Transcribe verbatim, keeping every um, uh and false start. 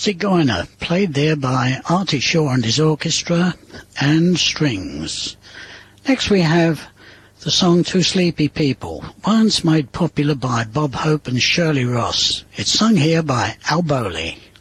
Zigeuner, played there by Artie Shaw and his orchestra and strings. Next we have the song Two Sleepy People, once made popular by Bob Hope and Shirley Ross. It's sung here by Al Bowley.